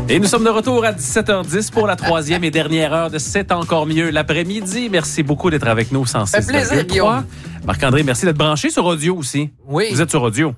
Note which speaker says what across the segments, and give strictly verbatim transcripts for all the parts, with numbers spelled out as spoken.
Speaker 1: Et nous sommes de retour à dix-sept heures dix pour la troisième et dernière heure de C'est encore mieux l'après-midi. Merci beaucoup d'être avec nous au cent six virgule trois. Marc-André, merci d'être branché sur audio aussi.
Speaker 2: Oui.
Speaker 1: Vous êtes sur audio.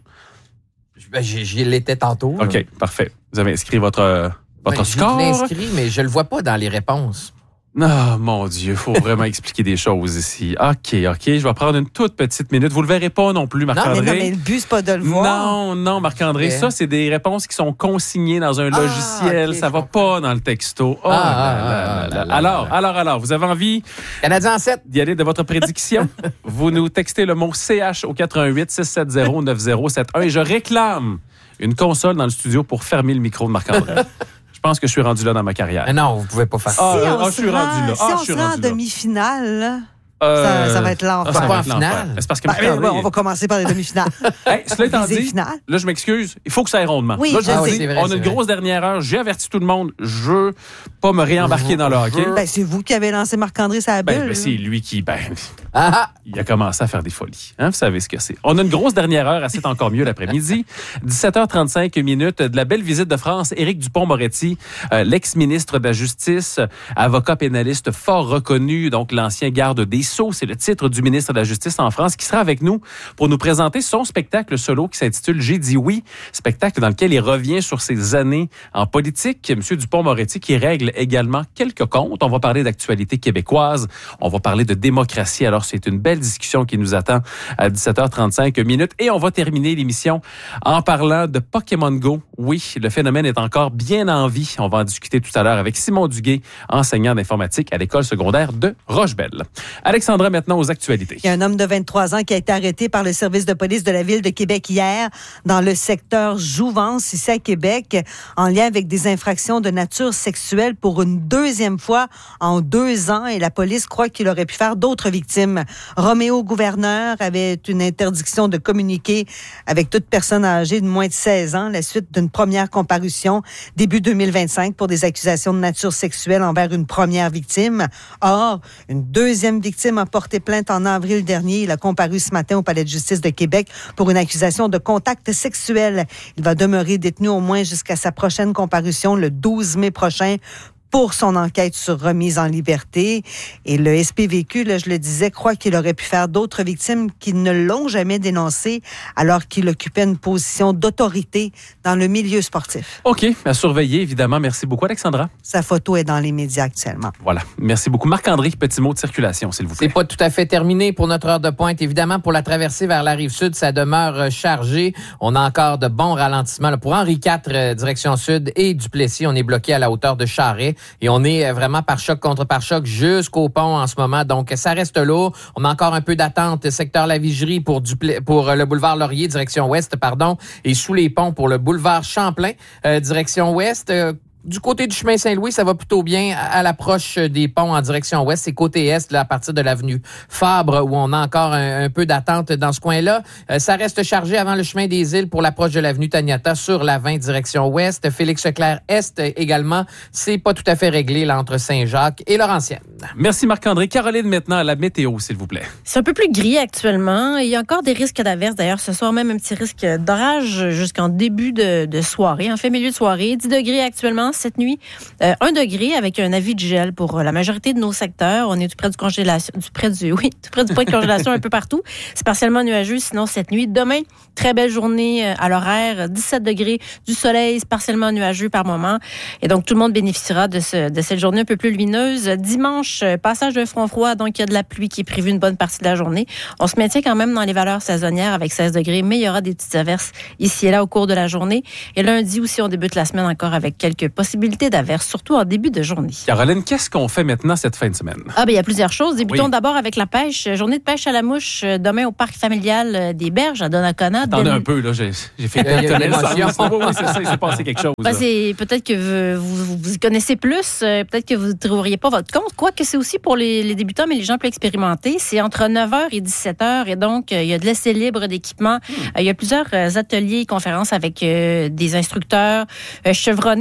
Speaker 2: Ben, j'y l'étais tantôt.
Speaker 1: OK, là. Parfait. Vous avez inscrit votre, votre
Speaker 2: ben,
Speaker 1: score.
Speaker 2: Je l'ai inscrit, mais je le vois pas dans les réponses.
Speaker 1: Ah, mon Dieu, il faut vraiment expliquer des choses ici. OK, OK, je vais prendre une toute petite minute. Vous le verrez pas non plus, Marc-André.
Speaker 3: Non, mais, non, mais le but, c'est pas de le voir.
Speaker 1: Non, non, Marc-André, okay. Ça, c'est des réponses qui sont consignées dans un ah, logiciel. Okay, ça va pas dans le texto. Oh, ah, là, là, là, là. Alors, alors, alors, vous avez envie
Speaker 2: Canadien en sept
Speaker 1: d'y aller de votre prédiction? Vous nous textez le mot C H au quatre un huit six sept zéro neuf zéro sept un et je réclame une console dans le studio pour fermer le micro de Marc-André. Je pense que je suis rendu là dans ma carrière.
Speaker 2: Mais non, vous pouvez pas faire ça.
Speaker 3: Si
Speaker 1: ah,
Speaker 3: on
Speaker 1: ah, je suis rendu là.
Speaker 3: Si
Speaker 1: ah,
Speaker 3: on se rend en demi-finale,
Speaker 1: euh,
Speaker 3: ça, ça va être l'enfer.
Speaker 2: Ah, c'est pas en finale.
Speaker 1: C'est parce que
Speaker 3: ben, ben, on va commencer par les demi-finales.
Speaker 1: Hey, cela étant dit, là, je m'excuse, il faut que ça aille rondement.
Speaker 3: Oui,
Speaker 1: là,
Speaker 3: je
Speaker 1: je
Speaker 3: sais.
Speaker 1: dis,
Speaker 2: C'est vrai,
Speaker 1: on a
Speaker 2: c'est
Speaker 1: une
Speaker 2: vrai.
Speaker 1: grosse dernière heure. J'ai averti tout le monde. Je veux pas me réembarquer dans le hockey.
Speaker 3: Ben, c'est vous qui avez lancé Marc-André sa bulle.
Speaker 1: Ben, ben, c'est lui qui, ben,
Speaker 2: ah.
Speaker 1: il a commencé à faire des folies. Hein? Vous savez ce que c'est. On a une grosse dernière heure, c'est encore mieux l'après-midi. dix-sept heures trente-cinq minutes de la belle visite de France. Éric Dupond-Moretti, euh, l'ex-ministre de la Justice, avocat pénaliste fort reconnu, donc l'ancien garde des Sceaux. C'est le titre du ministre de la Justice en France qui sera avec nous pour nous présenter son spectacle solo qui s'intitule J'ai dit oui, spectacle dans lequel il revient sur ses années en politique. Monsieur Dupond-Moretti qui règle également quelques comptes. On va parler d'actualité québécoise, on va parler de démocratie. Alors c'est une belle discussion qui nous attend à dix-sept heures trente-cinq minutes et on va terminer l'émission en parlant de Pokémon Go. Oui, le phénomène est encore bien en vie. On va en discuter tout à l'heure avec Simon Duguay, enseignant d'informatique à l'école secondaire de Rochebelle. Alexandra, maintenant aux actualités.
Speaker 3: Il y a un homme de vingt-trois ans qui a été arrêté par le service de police de la Ville de Québec hier dans le secteur Jouvence, ici à Québec, en lien avec des infractions de nature sexuelle pour une deuxième fois en deux ans. Et la police croit qu'il aurait pu faire d'autres victimes. Roméo Gouverneur avait une interdiction de communiquer avec toute personne âgée de moins de seize ans, la suite d'une première comparution début deux mille vingt-cinq pour des accusations de nature sexuelle envers une première victime. Or, une deuxième victime a porté plainte en avril dernier. Il a comparu ce matin au Palais de justice de Québec pour une accusation de contact sexuel. Il va demeurer détenu au moins jusqu'à sa prochaine comparution le douze mai prochain pour son enquête sur remise en liberté. Et le S P V Q, là, je le disais, croit qu'il aurait pu faire d'autres victimes qui ne l'ont jamais dénoncé alors qu'il occupait une position d'autorité dans le milieu sportif.
Speaker 1: OK, à surveiller, évidemment. Merci beaucoup, Alexandra.
Speaker 3: Sa photo est dans les médias actuellement.
Speaker 1: Voilà. Merci beaucoup. Marc-André, petit mot de circulation, s'il vous plaît.
Speaker 2: C'est pas tout à fait terminé pour notre heure de pointe. Évidemment, pour la traversée vers la Rive-Sud, ça demeure chargé. On a encore de bons ralentissements. Là, pour Henri quatre, euh, direction sud, et Duplessis, on est bloqué à la hauteur de Charest. Et on est vraiment par choc contre par choc jusqu'au pont en ce moment. Donc, ça reste lourd. On a encore un peu d'attente secteur La Vigerie pour, Dupl- pour le boulevard Laurier, direction ouest, pardon, et sous les ponts pour le boulevard Champlain, euh, direction ouest. Euh, Du côté du chemin Saint-Louis, ça va plutôt bien à l'approche des ponts en direction ouest. C'est côté est, là, à partir de l'avenue Fabre, où on a encore un, un peu d'attente dans ce coin-là. Euh, ça reste chargé avant le chemin des Îles pour l'approche de l'avenue Taniata sur la vingt direction ouest. Félix-Leclerc Est également. C'est pas tout à fait réglé là, entre Saint-Jacques et Laurentienne.
Speaker 1: Merci Marc-André. Caroline, maintenant à la météo, s'il vous plaît.
Speaker 4: C'est un peu plus gris actuellement. Il y a encore des risques d'averses. D'ailleurs, ce soir même, un petit risque d'orage jusqu'en début de, de soirée. En fait, milieu de soirée. dix degrés actuellement cette nuit. Euh, un degré avec un avis de gel pour la majorité de nos secteurs. On est tout près du congélation, du près du, oui, tout près du point de congélation un peu partout. C'est partiellement nuageux, sinon cette nuit. Demain, très belle journée à l'horaire. dix-sept degrés, du soleil, partiellement nuageux par moment. Et donc, tout le monde bénéficiera de, ce, de cette journée un peu plus lumineuse. Dimanche, passage d'un front froid, donc il y a de la pluie qui est prévue une bonne partie de la journée. On se maintient quand même dans les valeurs saisonnières avec seize degrés, mais il y aura des petites averses ici et là au cours de la journée. Et lundi aussi, on débute la semaine encore avec quelques possibilités d'averses, surtout en début de journée.
Speaker 1: Caroline, qu'est-ce qu'on fait maintenant cette fin de semaine?
Speaker 4: Ah, ben il y a plusieurs choses. Débutons
Speaker 1: oui.
Speaker 4: d'abord avec la pêche. Journée de pêche à la mouche demain au parc familial des Berges à Donnacona.
Speaker 1: Attendez
Speaker 4: Demi-
Speaker 1: un peu, là, j'ai, j'ai fait
Speaker 2: euh,
Speaker 1: une
Speaker 2: l'émotion.
Speaker 1: Oui, oui, c'est ça, il s'est passé quelque chose.
Speaker 4: Ben, c'est, peut-être que vous, vous, vous connaissez plus, euh, peut-être que vous ne trouveriez pas votre compte, quoique c'est aussi pour les, les débutants, mais les gens plus expérimentés. C'est entre neuf heures et dix-sept heures, et donc euh, il y a de l'essai libre d'équipement. Hmm. Euh, il y a plusieurs euh, ateliers et conférences avec euh, des instructeurs euh, chevronnés, donc les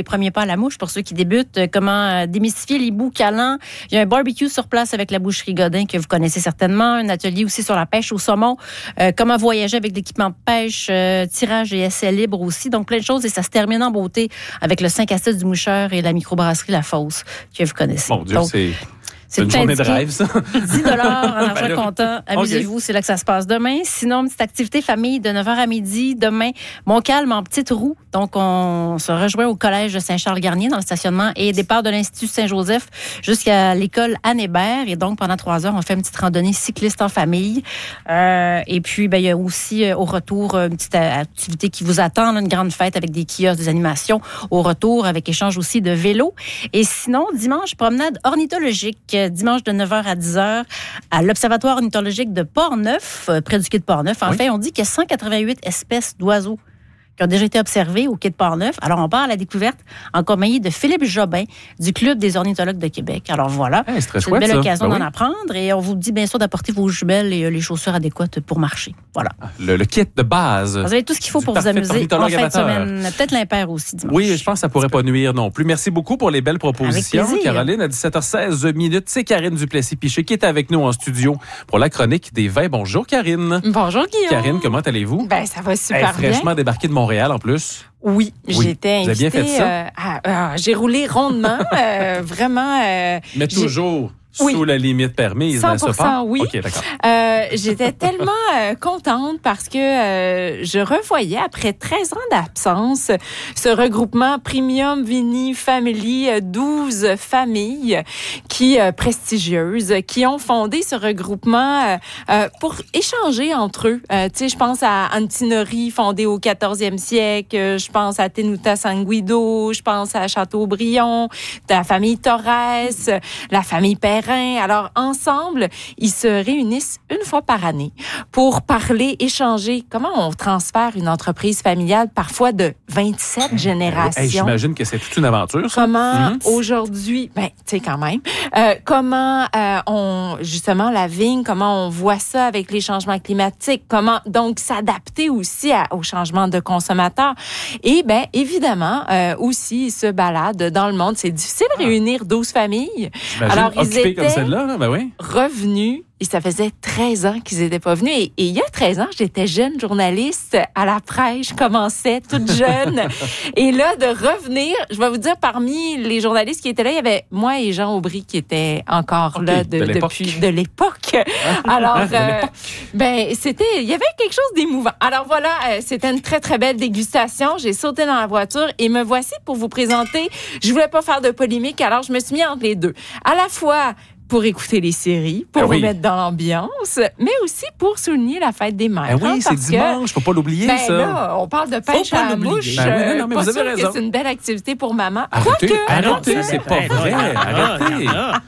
Speaker 4: premier pas à la mouche pour ceux qui débutent. Euh, comment euh, démystifier les bouts calants. Il y a un barbecue sur place avec la boucherie Godin que vous connaissez certainement. Un atelier aussi sur la pêche au saumon. Euh, comment voyager avec l'équipement de pêche, euh, tirage et essai libre aussi. Donc, plein de choses. Et ça se termine en beauté avec le cinq à six du Moucheur et la microbrasserie La Fosse que vous connaissez.
Speaker 1: Mon Dieu,
Speaker 4: Donc,
Speaker 1: c'est...
Speaker 4: C'est
Speaker 1: une journée de rêve, ça.
Speaker 4: dix dollars en argent
Speaker 1: Ben là,
Speaker 4: comptant. Amusez-vous, okay. C'est là que ça se passe demain. Sinon, petite activité famille de neuf heures à midi. Demain, Montcalm en petite roue. Donc, on se rejoint au collège de Saint-Charles-Garnier dans le stationnement et départ de l'Institut Saint-Joseph jusqu'à l'école Anne Hébert. Et donc, pendant trois heures, on fait une petite randonnée cycliste en famille. Euh, et puis, ben, il y a aussi euh, au retour une petite activité qui vous attend, là, une grande fête avec des kiosques, des animations au retour avec échange aussi de vélos. Et sinon, dimanche, promenade ornithologique. Dimanche de neuf heures à dix heures à l'Observatoire ornithologique de Portneuf, près du quai de Portneuf. En oui. fait, on dit qu'il y a cent quatre-vingt-huit espèces d'oiseaux qui ont déjà été observés au quai de Portneuf. Alors, on part à la découverte en compagnie de Philippe Jobin du Club des ornithologues de Québec. Alors, voilà,
Speaker 1: hey, c'est, très
Speaker 4: c'est
Speaker 1: chouette,
Speaker 4: une belle
Speaker 1: ça.
Speaker 4: occasion
Speaker 1: ben
Speaker 4: d'en
Speaker 1: oui.
Speaker 4: apprendre. Et on vous dit bien sûr d'apporter vos jumelles et les chaussures adéquates pour marcher. Voilà.
Speaker 1: Le, le kit de base.
Speaker 4: Vous avez tout ce qu'il faut pour vous amuser en fin de semaine. Peut-être l'impair aussi dimanche.
Speaker 1: Oui, je pense que ça ne pourrait pas nuire non plus. Merci beaucoup pour les belles propositions. Caroline, à dix-sept heures seize minutes, c'est Karine Duplessis-Piché qui est avec nous en studio pour la chronique des vins. Bonjour, Karine.
Speaker 5: Bonjour, Guillaume.
Speaker 1: Karine, comment allez-vous?
Speaker 5: Ben, ça va super
Speaker 1: hey,
Speaker 5: bien.
Speaker 1: Fraîchement débarqué de Montréal, en plus.
Speaker 5: Oui, oui, j'étais invitée.
Speaker 1: Vous avez bien fait ça?
Speaker 5: Euh, à, à, j'ai roulé rondement, euh, vraiment. Euh,
Speaker 1: Mais toujours
Speaker 5: oui.
Speaker 1: sous la limite permise,
Speaker 5: cent pour cent,
Speaker 1: n'est-ce pas?
Speaker 5: oui.
Speaker 1: OK, d'accord.
Speaker 5: Euh, j'étais tellement euh, contente parce que euh, je revoyais, après treize ans d'absence, ce regroupement Premium Vini Family, douze familles qui euh, prestigieuses, qui ont fondé ce regroupement euh, euh, pour échanger entre eux. Euh, tu sais, je pense à Antinori, fondée au quatorzième siècle, je pense à Tenuta San Guido, je pense à Châteaubriand, la famille Torres, la famille Perrin. Alors, ensemble, ils se réunissent une fois par année pour parler, échanger comment on transfère une entreprise familiale, parfois de vingt-sept générations.
Speaker 1: Hey, j'imagine que c'est toute une aventure, ça.
Speaker 5: Comment mm-hmm. aujourd'hui, ben, tu sais, quand même, euh, comment euh, on, justement, la vigne, comment on voit ça avec les changements climatiques, comment, donc, s'adapter aussi à, aux changements de consommateurs. Et, ben, évidemment, euh, aussi, ils se baladent dans le monde. C'est difficile de réunir douze familles.
Speaker 1: J'imagine.
Speaker 5: Alors, ils étaient
Speaker 1: comme celle-là, là, ben oui.
Speaker 5: revenus. Et ça faisait treize ans qu'ils n'étaient pas venus. Et, et il y a treize ans, j'étais jeune journaliste à la presse. Je commençais toute jeune. Et là, de revenir, je vais vous dire, parmi les journalistes qui étaient là, il y avait moi et Jean Aubry qui étaient encore okay, là de, de depuis de l'époque. Alors, euh, ben c'était, il y avait quelque chose d'émouvant. Alors voilà, euh, c'était une très très belle dégustation. J'ai sauté dans la voiture et me voici pour vous présenter. Je voulais pas faire de polémique, alors je me suis mis entre les deux. À la fois pour écouter les séries, pour ah oui. vous mettre dans l'ambiance, mais aussi pour souligner la fête des mères.
Speaker 1: Ah oui,
Speaker 5: hein,
Speaker 1: c'est dimanche, il ne faut pas l'oublier,
Speaker 5: ben
Speaker 1: ça.
Speaker 5: Là, on parle de pêche à la mouche.
Speaker 1: Ben oui, non, non, mais
Speaker 5: pas
Speaker 1: vous avez
Speaker 5: sûr
Speaker 1: raison.
Speaker 5: que c'est une belle activité pour maman.
Speaker 1: Arrêtez,
Speaker 5: Quoique,
Speaker 1: arrêtez, c'est pas vrai, arrêtez.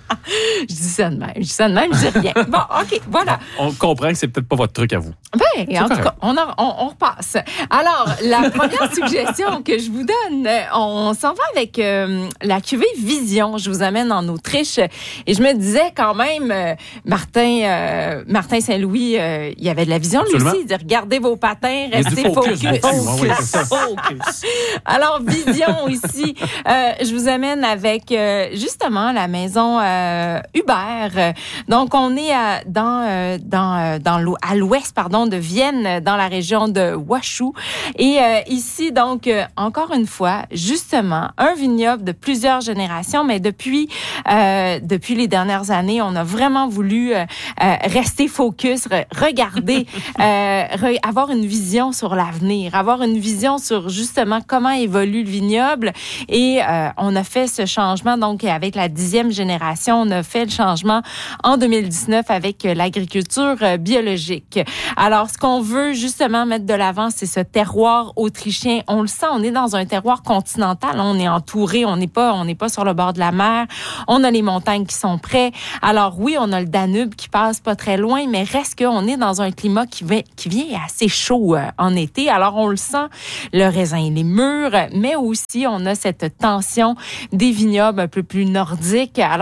Speaker 5: Je dis ça de même, je dis ça de même, je dis rien. Bon, OK, voilà.
Speaker 1: On comprend que c'est peut-être pas votre truc à vous.
Speaker 5: Ben, en tout cas, on, en, on, on repasse. Alors, la première suggestion que je vous donne, on s'en va avec euh, la cuvée Vision. Je vous amène en Autriche. Et je me disais quand même, euh, Martin, euh, Martin Saint-Louis, euh, il y avait de la vision, lui
Speaker 1: Absolument.
Speaker 5: aussi. Il dit, regardez vos patins, restez
Speaker 1: focus.
Speaker 5: focus.
Speaker 1: focus. Oui, c'est ça.
Speaker 5: Focus. Alors, Vision ici, euh, je vous amène avec euh, justement la maison euh, Hubert. Donc, on est à, dans, euh, dans, euh, dans l'eau, à l'ouest, pardon, de Vienne, dans la région de Wachau. Et euh, ici, donc, euh, encore une fois, justement, un vignoble de plusieurs générations, mais depuis, euh, depuis les dernières années, on a vraiment voulu euh, euh, rester focus, re- regarder, euh, re- avoir une vision sur l'avenir, avoir une vision sur, justement, comment évolue le vignoble. Et euh, on a fait ce changement, donc, avec la dixième génération, on a fait le changement en deux mille dix-neuf avec l'agriculture euh, biologique. Alors, ce qu'on veut justement mettre de l'avant, c'est ce terroir autrichien. On le sent, on est dans un terroir continental. On est entouré, on n'est pas, on n'est pas sur le bord de la mer. On a les montagnes qui sont près. Alors oui, on a le Danube qui passe pas très loin, mais reste qu'on est dans un climat qui vient, qui vient assez chaud euh, en été. Alors on le sent, le raisin il est mûr, mais aussi on a cette tension des vignobles un peu plus nordiques. Alors je trouve on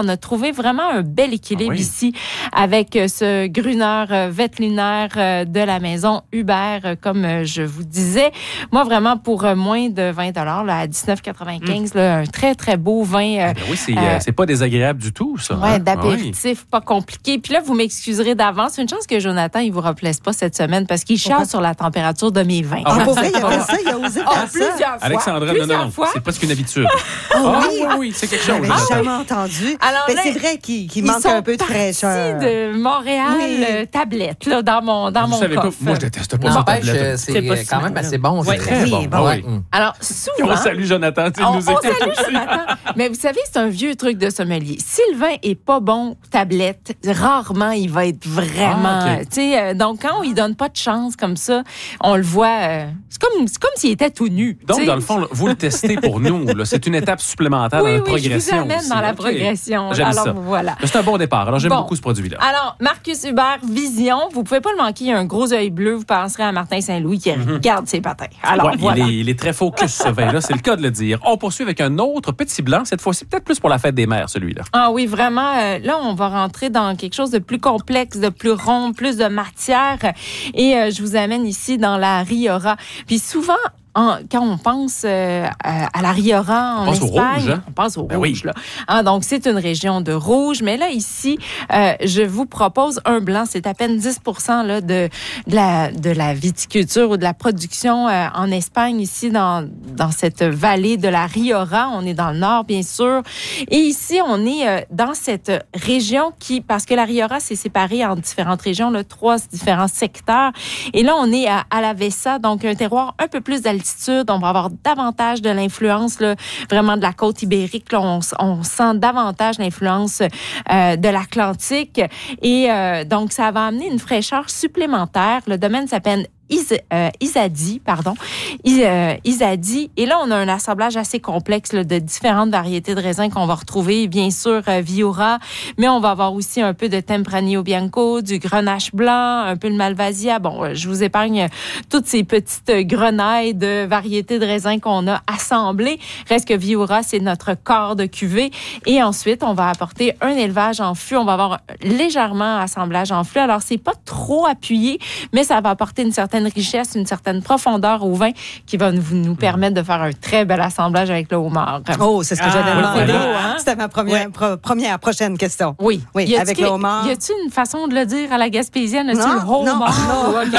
Speaker 5: On a trouvé vraiment un bel équilibre
Speaker 1: ah oui.
Speaker 5: ici avec ce Gruner Veltliner de la maison Hubert, comme je vous disais. Moi, vraiment, pour moins de vingt dollars là, à dix-neuf quatre-vingt-quinze, mmh. là, un très, très beau vin.
Speaker 1: Ah ben oui, c'est, euh, c'est pas désagréable du tout, ça.
Speaker 5: Oui,
Speaker 1: hein?
Speaker 5: d'apéritif, ah oui. pas compliqué. Puis là, vous m'excuserez d'avance. C'est une chance que Jonathan, il vous replaise pas cette semaine parce qu'il chiale sur la température de mes vins.
Speaker 3: Ah, pour vrai, il a fait ça, il a osé faire
Speaker 5: oh,
Speaker 3: ça.
Speaker 5: Plusieurs fois.
Speaker 1: Alexandra,
Speaker 5: plusieurs
Speaker 1: non, non,
Speaker 5: fois.
Speaker 1: c'est presque une habitude.
Speaker 3: Oh,
Speaker 1: ah
Speaker 3: oui,
Speaker 1: oui, oui, c'est quelque chose.
Speaker 3: Je n'avais jamais entendu. Alors, mais là, c'est vrai qu'il, qu'il manque un peu de fraîcheur.
Speaker 5: De Montréal, oui. euh, tablette, là, dans mon, dans
Speaker 1: vous
Speaker 5: mon
Speaker 1: savez
Speaker 5: coffre.
Speaker 1: Quoi? Moi, je déteste pas ça, tablette.
Speaker 2: C'est, c'est quand même assez bon.
Speaker 1: C'est très
Speaker 3: oui,
Speaker 1: bon.
Speaker 3: bon.
Speaker 1: Oui.
Speaker 2: Oui.
Speaker 5: Alors, souvent...
Speaker 1: On salue Jonathan, tu
Speaker 5: on,
Speaker 1: nous
Speaker 5: on
Speaker 1: écoutes
Speaker 5: salue
Speaker 1: aussi.
Speaker 5: Jonathan. Mais vous savez, c'est un vieux truc de sommelier. Si le vin est pas bon, tablette, rarement il va être vraiment...
Speaker 1: Ah, okay.
Speaker 5: Tu sais, euh, donc quand on lui donne pas de chance comme ça, on le voit... Euh, c'est comme, c'est comme s'il était tout nu.
Speaker 1: Donc,
Speaker 5: t'sais.
Speaker 1: dans le fond, là, vous le testez pour nous. Là. C'est une étape supplémentaire
Speaker 5: oui,
Speaker 1: dans notre
Speaker 5: oui,
Speaker 1: progression.
Speaker 5: je vous amène
Speaker 1: aussi.
Speaker 5: dans la
Speaker 1: okay.
Speaker 5: progression.
Speaker 1: J'aime
Speaker 5: Alors,
Speaker 1: ça.
Speaker 5: voilà.
Speaker 1: Mais c'est un bon départ. Alors, j'aime
Speaker 5: bon.
Speaker 1: beaucoup ce produit-là.
Speaker 5: Alors, Marcus Hubert Vision, vous pouvez pas le manquer. Il y a un gros œil bleu. Vous penserez à Martin Saint-Louis qui mm-hmm. regarde ses patins. Alors,
Speaker 1: ouais,
Speaker 5: voilà.
Speaker 1: Il est, il est très focus, ce vin-là. C'est le cas de le dire. On poursuit avec un autre petit blanc. Cette fois-ci, peut-être plus pour la fête des mères, celui-là.
Speaker 5: Ah oui, vraiment. Euh, là, on va rentrer dans quelque chose de plus complexe, de plus rond, plus de matière. Et euh, je vous amène ici dans la Rioja. Puis souvent, En, quand on pense euh, à, à la Rioja en
Speaker 1: on
Speaker 5: Espagne,
Speaker 1: pense au rouge, hein?
Speaker 5: on pense au
Speaker 1: ben
Speaker 5: rouge.
Speaker 1: Oui.
Speaker 5: Là. Ah, donc, c'est une région de rouge. Mais là, ici, euh, je vous propose un blanc. C'est à peine dix pour cent là, de, de, la, de la viticulture ou de la production euh, en Espagne, ici, dans, dans cette vallée de la Rioja. On est dans le nord, bien sûr. Et ici, on est euh, dans cette région qui, parce que la Rioja, c'est séparé en différentes régions, là, trois différents secteurs. Et là, on est à Alavesa, donc un terroir un peu plus d'altitude. On va avoir davantage de l'influence là, vraiment de la côte ibérique. Là, on, on sent davantage l'influence euh, de l'Atlantique. Et euh, donc, ça va amener une fraîcheur supplémentaire. Le domaine s'appelle Is, euh, Isadi, pardon, Is, euh, Isadi. Et là, on a un assemblage assez complexe là, de différentes variétés de raisins qu'on va retrouver. Bien sûr, euh, Viura, mais on va avoir aussi un peu de Tempranillo Bianco, du Grenache blanc, un peu le Malvasia. Bon, euh, je vous épargne toutes ces petites grenailles de variétés de raisins qu'on a assemblées. Reste que Viura, c'est notre corps de cuvée. Et ensuite, on va apporter un élevage en fût. On va avoir légèrement assemblage en fût. Alors, c'est pas trop appuyé, mais ça va apporter une certaine richesse, une certaine profondeur au vin qui va nous, nous permettre de faire un très bel assemblage avec le homard.
Speaker 3: Oh, c'est ce que
Speaker 1: ah,
Speaker 3: j'avais demandé.
Speaker 1: voilà.
Speaker 5: Hein?
Speaker 3: C'était ma première,
Speaker 5: ouais.
Speaker 3: pro, première prochaine question.
Speaker 5: Oui.
Speaker 3: Oui,
Speaker 5: y
Speaker 3: avec le homard.
Speaker 5: Y a-t-il une façon de le dire à la gaspésienne?
Speaker 3: Non,
Speaker 5: As-tu le homard?
Speaker 3: non, non.
Speaker 2: Du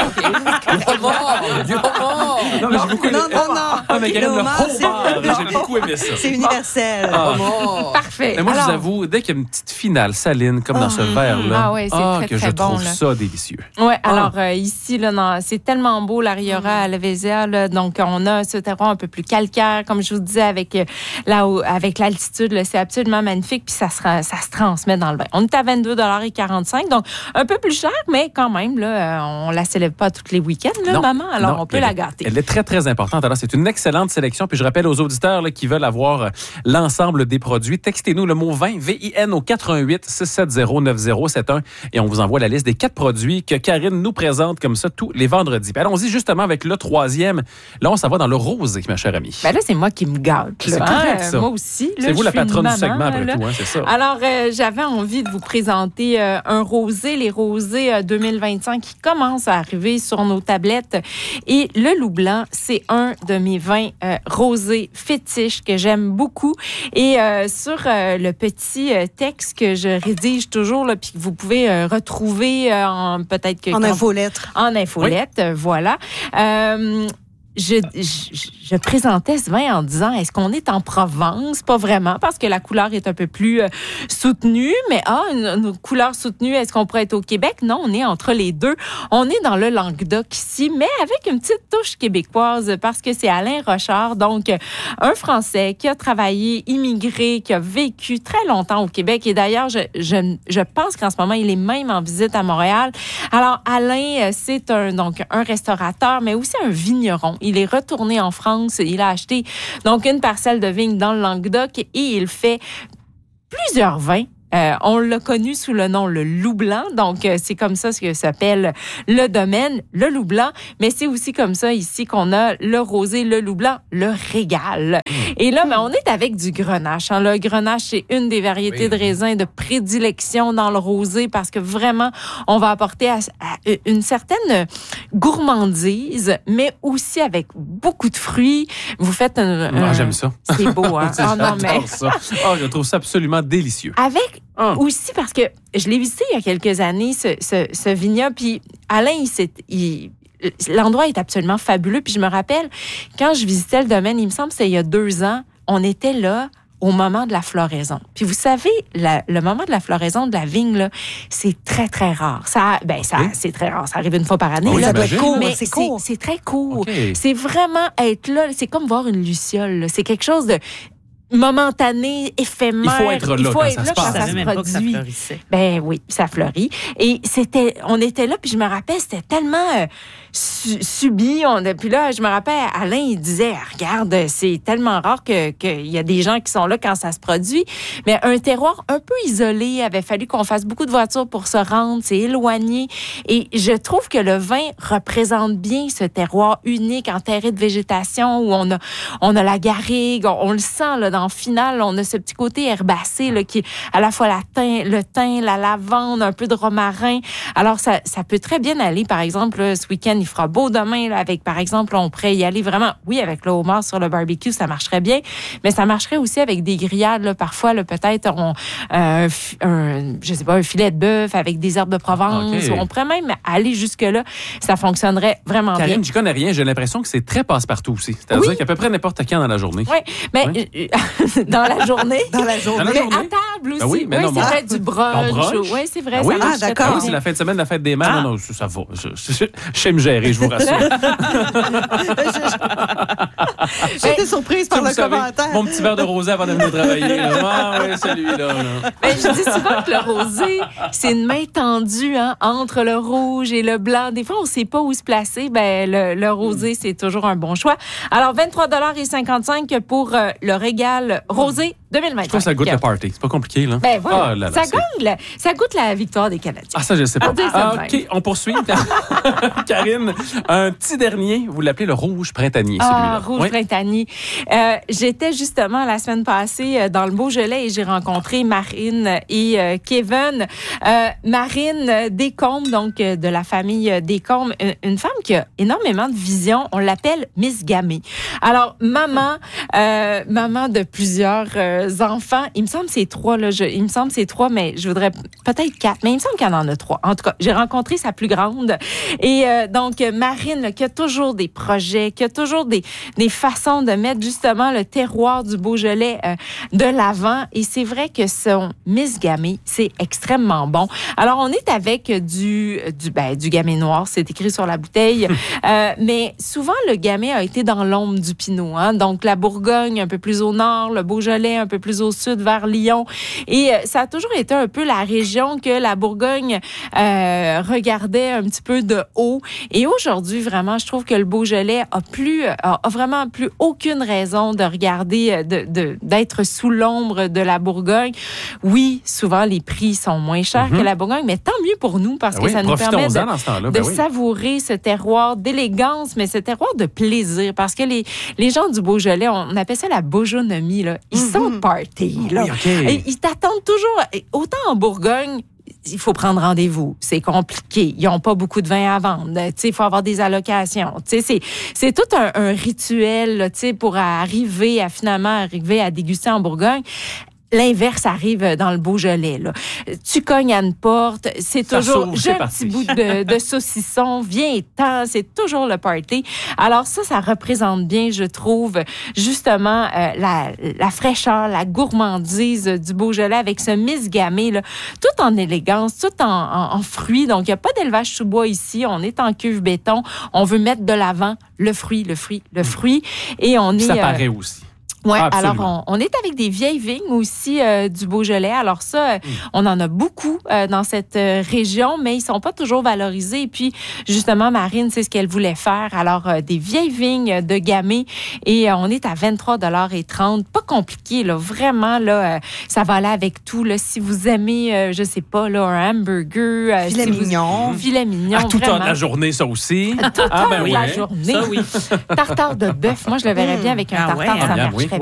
Speaker 2: homard! Du homard!
Speaker 1: Non, mais j'ai beaucoup
Speaker 3: non, non, non.
Speaker 1: Ah, mais
Speaker 3: Le
Speaker 1: le
Speaker 3: homard, c'est-
Speaker 1: homard, j'ai beaucoup aimé ça.
Speaker 3: C'est universel.
Speaker 1: Ah.
Speaker 5: Parfait.
Speaker 1: Mais moi,
Speaker 5: Alors,
Speaker 1: je vous avoue, dès qu'il y a une petite finale saline, comme dans ce verre-là,
Speaker 5: ah ouais, c'est
Speaker 1: ah,
Speaker 5: très,
Speaker 1: que
Speaker 5: très
Speaker 1: je
Speaker 5: bon,
Speaker 1: trouve
Speaker 5: là.
Speaker 1: ça délicieux.
Speaker 5: Oui, alors euh, ici, là, dans, c'est tellement beau, la Rioja à Alavesa. Là, donc, on a ce terroir un peu plus calcaire, comme je vous disais, avec, euh, là, avec l'altitude. Là, c'est absolument magnifique, puis ça se, ça se transmet dans le vin. On est à vingt-deux quarante-cinq, donc un peu plus cher, mais quand même, là, on la célèbre pas tous les week-ends, là,
Speaker 1: Non,
Speaker 5: maman. Alors,
Speaker 1: non,
Speaker 5: on peut
Speaker 1: elle
Speaker 5: la
Speaker 1: est-
Speaker 5: gâter.
Speaker 1: Elle est très, très importante. Alors, c'est une excellente sélection. Puis, je rappelle aux auditeurs là, qui veulent avoir euh, l'ensemble des produits, textez-nous le mot vin, V I N, au quatre un huit, six sept zéro, neuf zéro sept un et on vous envoie la liste des quatre produits que Karine nous présente comme ça tous les vendredis. Puis allons-y justement avec le troisième. Là, on s'en va dans le rosé, ma chère amie.
Speaker 5: Ben là, c'est moi qui me gâte. Là,
Speaker 1: C'est
Speaker 5: hein.
Speaker 1: correct, ça.
Speaker 5: Moi aussi. Là,
Speaker 1: C'est vous
Speaker 5: je
Speaker 1: la
Speaker 5: suis une
Speaker 1: patronne du
Speaker 5: maman,
Speaker 1: segment, après
Speaker 5: là.
Speaker 1: tout, hein, c'est ça.
Speaker 5: Alors, euh, j'avais envie de vous présenter euh, un rosé, les rosés euh, deux mille vingt-cinq qui commencent à arriver sur nos tablettes. Et le loup blanc, c'est un de mes vins euh, rosés fétiches que j'aime beaucoup. Et euh, sur euh, le petit euh, texte que je rédige toujours, là, puis que vous pouvez euh, retrouver euh, en peut-être que
Speaker 3: En
Speaker 5: quand-
Speaker 3: infolettre.
Speaker 5: en infolette, euh, voilà. Euh, Je, je, je présentais ce vin en disant, est-ce qu'on est en Provence? Pas vraiment, parce que la couleur est un peu plus euh, soutenue. Mais ah, une, une couleur soutenue, est-ce qu'on pourrait être au Québec? Non, on est entre les deux. On est dans le Languedoc ici, mais avec une petite touche québécoise, parce que c'est Alain Rochard, donc un Français qui a travaillé, immigré, qui a vécu très longtemps au Québec. Et d'ailleurs, je, je, je pense qu'en ce moment, il est même en visite à Montréal. Alors, Alain, c'est un, donc, un restaurateur, mais aussi un vigneron. Il est retourné en France. Il a acheté donc une parcelle de vigne dans le Languedoc et il fait plusieurs vins Euh, on l'a connu sous le nom le Loup Blanc, donc euh, c'est comme ça que s'appelle le domaine, le Loup Blanc, mais c'est aussi comme ça ici qu'on a le rosé, le Loup Blanc, le Régal. Et là, ben, on est avec du Grenache. Hein. Le Grenache, c'est une des variétés oui. de raisins de prédilection dans le rosé parce que vraiment, on va apporter à, à une certaine gourmandise, mais aussi avec beaucoup de fruits. Vous faites un...
Speaker 1: Moi,
Speaker 5: un...
Speaker 1: j'aime ça.
Speaker 5: C'est beau, hein? Oh, non, mais...
Speaker 1: ça. Oh, je trouve ça absolument délicieux.
Speaker 5: Avec
Speaker 1: oh.
Speaker 5: aussi, parce que je l'ai visité il y a quelques années, ce, ce, ce vignoble, puis Alain, il s'est... Il, l'endroit est absolument fabuleux. Puis je me rappelle, quand je visitais le domaine, il me semble que c'était il y a deux ans, on était là au moment de la floraison. Puis vous savez, la, le moment de la floraison de la vigne, là, c'est très, très rare. Ça, ben, ça, okay. c'est très rare. Ça arrive une fois par année.
Speaker 1: Oui,
Speaker 5: là,
Speaker 1: ça doit être
Speaker 3: court,
Speaker 5: mais
Speaker 3: c'est
Speaker 5: c'est,
Speaker 3: court.
Speaker 5: c'est très court.
Speaker 1: Okay.
Speaker 5: C'est vraiment être là. C'est comme voir une luciole. Là. C'est quelque chose de momentané, éphémère.
Speaker 1: Il faut être là
Speaker 5: Il faut
Speaker 1: quand
Speaker 5: être
Speaker 1: ça
Speaker 5: là
Speaker 1: se passe.
Speaker 5: quand ça se produit. Ben oui, ça fleurit. Et c'était, on était là, puis je me rappelle, c'était tellement euh, su- subi. On, puis là, je me rappelle, Alain, il disait, regarde, c'est tellement rare que qu'il y a des gens qui sont là quand ça se produit. Mais un terroir un peu isolé, il avait fallu qu'on fasse beaucoup de voitures pour se rendre, c'est éloigné. Et je trouve que le vin représente bien ce terroir unique, enterré de végétation, où on a, on a la garrigue, on, on le sent là, dans le final, on a ce petit côté herbacé là, qui est à la fois la thym, le thym, la lavande, un peu de romarin. Alors, ça, ça peut très bien aller. Par exemple, là, ce week-end, il fera beau demain. Là, avec, par exemple, on pourrait y aller vraiment, oui, avec le homard sur le barbecue, ça marcherait bien, mais ça marcherait aussi avec des grillades. Là, parfois, là, peut-être, on, euh, un, je sais pas, un filet de bœuf avec des herbes de Provence. Okay. On pourrait même aller jusque-là. Ça fonctionnerait vraiment
Speaker 1: Karine,
Speaker 5: bien.
Speaker 1: Karine, je connais rien. J'ai l'impression que c'est très passe-partout aussi. C'est-à-dire oui. qu'à peu près n'importe quand dans la journée.
Speaker 5: Oui, mais oui. dans la journée.
Speaker 3: Dans la journée.
Speaker 5: Mais à table aussi. Ben oui, mais oui, non, c'est moi... vrai, du brunch. brunch. Oui, c'est vrai.
Speaker 1: Ah, oui,
Speaker 5: ça
Speaker 1: ah, d'accord. Oui, c'est la fin de semaine, la fête des mères. Ah. Non, non, ça va. Je, je, je, je sais me gérer, je vous rassure.
Speaker 3: J'étais surprise par le
Speaker 1: savez,
Speaker 3: commentaire.
Speaker 1: Mon petit verre de rosé avant de venir travailler. Là. Ah oui, celui-là. Là.
Speaker 5: Ben, je dis souvent que le rosé, c'est une main tendue hein, entre le rouge et le blanc. Des fois, on ne sait pas où se placer. Ben, le, le rosé, c'est toujours un bon choix. Alors, vingt-trois dollars cinquante-cinq pour euh, le régal rosé deux mille vingt-cinq.
Speaker 1: Je trouve que ça goûte le party. C'est pas compliqué, là.
Speaker 5: Ben voilà.
Speaker 1: Ah, là, là,
Speaker 5: ça, goûte la, ça goûte la victoire des Canadiens.
Speaker 1: Ah, ça, je sais pas. Ah, OK, on poursuit. Karine, un petit dernier. Vous l'appelez le rouge printanier,
Speaker 5: ah,
Speaker 1: celui-là.
Speaker 5: rouge
Speaker 1: oui.
Speaker 5: printanier. Euh, j'étais justement la semaine passée dans le Beaujolais et j'ai rencontré Marine et euh, Kevin. Euh, Marine Descombes, donc de la famille Descombes, une, une femme qui a énormément de vision. On l'appelle Miss Gamay. Alors, maman, euh, maman de plusieurs euh, enfants. Il me semble que c'est trois, là. Je, il me semble que c'est trois, mais je voudrais peut-être quatre. Mais il me semble qu'il y en a trois. En tout cas, j'ai rencontré sa plus grande. Et euh, donc, Marine, là, qui a toujours des projets, qui a toujours des, des façons de mettre justement le terroir du Beaujolais euh, de l'avant. Et c'est vrai que son Miss Gamay, c'est extrêmement bon. Alors, on est avec du, du, ben, du Gamay noir. C'est écrit sur la bouteille. euh, mais souvent, le Gamay a été dans l'ombre du Pinot. Hein? Donc, la Bourgogne, un peu plus au nord, le Beaujolais, un peu plus au sud, vers Lyon. Et euh, ça a toujours été un peu la région que la Bourgogne euh, regardait un petit peu de haut. Et aujourd'hui, vraiment, je trouve que le Beaujolais a plus, a, a vraiment plus aucune raison de regarder, de, de, d'être sous l'ombre de la Bourgogne. Oui, souvent, les prix sont moins chers mm-hmm. que la Bourgogne, mais tant mieux pour nous parce que oui, ça nous permet de, de ben oui. savourer ce terroir d'élégance, mais ce terroir de plaisir. Parce que les, les gens du Beaujolais, on appelle ça la bourgeonomie, là. Ils mm-hmm. sont party, là. Oui, okay. Et ils t'attendent toujours. Autant en Bourgogne, il faut prendre rendez-vous. C'est compliqué. Ils n'ont pas beaucoup de vin à vendre. Il faut avoir des allocations. C'est, c'est tout un, un rituel là, pour arriver à finalement arriver à déguster en Bourgogne. L'inverse arrive dans le Beaujolais. Là. Tu cognes à une porte, c'est ça toujours j'ai un petit bout de, de saucisson, viens-t'en, c'est toujours le party. Alors ça, ça représente bien, je trouve, justement euh, la, la fraîcheur, la gourmandise du Beaujolais avec ce Miss Gamay, là, tout en élégance, tout en, en, en fruits. Donc, il n'y a pas d'élevage sous bois ici. On est en cuve béton. On veut mettre de l'avant le fruit, le fruit, le fruit. Et on est...
Speaker 1: Ça paraît euh, aussi.
Speaker 5: Oui,
Speaker 1: Absolument.
Speaker 5: alors on, on est avec des vieilles vignes aussi euh, du Beaujolais. Alors ça, euh, mm. on en a beaucoup euh, dans cette euh, région, mais ils sont pas toujours valorisés. Et puis, justement, Marine, c'est ce qu'elle voulait faire. Alors, euh, des vieilles vignes de Gamay et euh, on est à vingt-trois dollars trente. Pas compliqué, là. Vraiment, là, euh, ça va aller avec tout. Là. Si vous aimez, euh, je sais pas, là, un hamburger. Euh,
Speaker 3: filet
Speaker 5: si
Speaker 3: mignon.
Speaker 5: Vous... Filet mignon,
Speaker 1: À tout
Speaker 5: vraiment.
Speaker 1: temps de la journée, ça aussi.
Speaker 5: À tout
Speaker 1: Ah,
Speaker 5: temps
Speaker 1: ben
Speaker 5: de
Speaker 1: oui.
Speaker 5: la journée.
Speaker 2: Ça, oui.
Speaker 5: Tartare de bœuf. Moi, je le verrais bien avec un
Speaker 2: Ah
Speaker 5: tartare
Speaker 2: ouais,
Speaker 5: de sa
Speaker 1: ah bien,
Speaker 5: mère.
Speaker 1: oui.
Speaker 5: Je serais